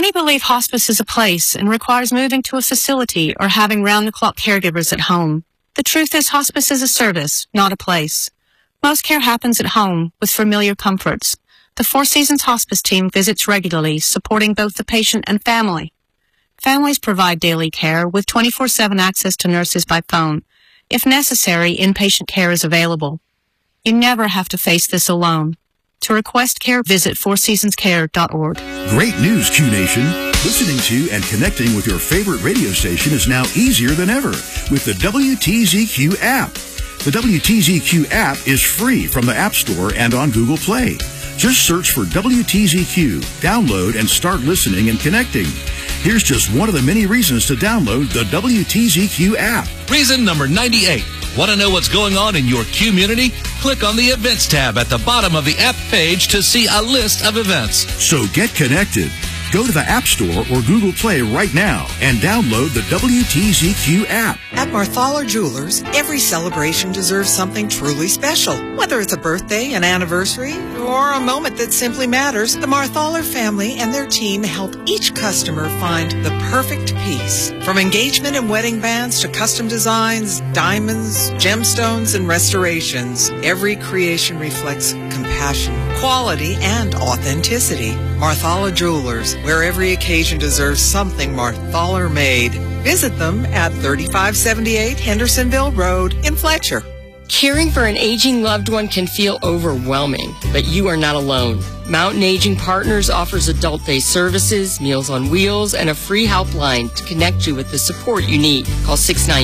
Many believe hospice is a place and requires moving to a facility or having round-the-clock caregivers at home. The truth is hospice is a service, not a place. Most care happens at home with familiar comforts. The Four Seasons Hospice team visits regularly, supporting both the patient and family. Families provide daily care with 24/7 access to nurses by phone. If necessary, inpatient care is available. You never have to face this alone. To request care, visit fourseasonscare.org. Great news, Q Nation. Listening to and connecting with your favorite radio station is now easier than ever with the WTZQ app. The WTZQ app is free from the App Store and on Google Play. Just search for WTZQ, download, and start listening and connecting. Here's just one of the many reasons to download the WTZQ app. Reason number 98. Want to know what's going on in your community? Click on the Events tab at the bottom of the app page to see a list of events. So get connected. Go to the App Store or Google Play right now and download the WTZQ app. At Marthaler Jewelers, every celebration deserves something truly special. Whether it's a birthday, an anniversary, or a moment that simply matters, the Marthaler family and their team help each customer find the perfect piece. From engagement and wedding bands to custom designs, diamonds, gemstones, and restorations, every creation reflects compassion, quality, and authenticity. Marthaler Jewelers, where every occasion deserves something Marthaler made. Visit them at 3578 Hendersonville Road in Fletcher. Caring for an aging loved one can feel overwhelming, but you are not alone. Mountain Aging Partners offers adult day services, Meals on Wheels, and a free helpline to connect you with the support you need. Call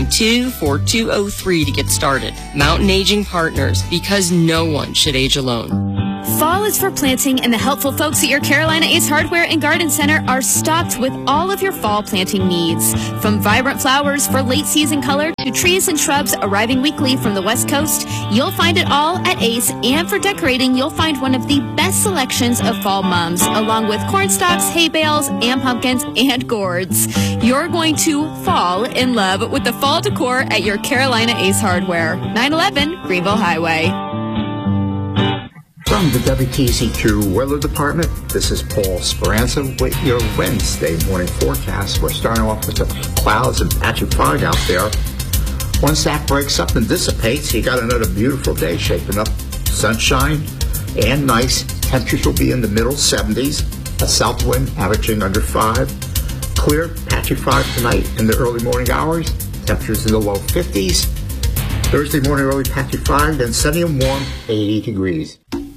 692-4203 to get started. Mountain Aging Partners, because no one should age alone. Fall is for planting, and the helpful folks at your Carolina Ace Hardware and Garden Center are stocked with all of your fall planting needs. From vibrant flowers for late season color to trees and shrubs arriving weekly from the West Coast, you'll find it all at Ace. And for decorating, you'll find one of the best selections of fall mums, along with corn stalks, hay bales, and pumpkins and gourds. You're going to fall in love with the fall decor at your Carolina Ace Hardware, 911 Greenville Highway. From the WTZQ Weather Department, this is Paul Speranza with your Wednesday morning forecast. We're starting off with the clouds and patchy fog out there. Once that breaks up and dissipates, you got another beautiful day shaping up. Sunshine and nice. Temperatures will be in the middle 70s. A south wind averaging under 5. Clear, patchy fog tonight in the early morning hours. Temperatures in the low 50s. Thursday morning, early patchy fog, then sunny and warm, 80 degrees.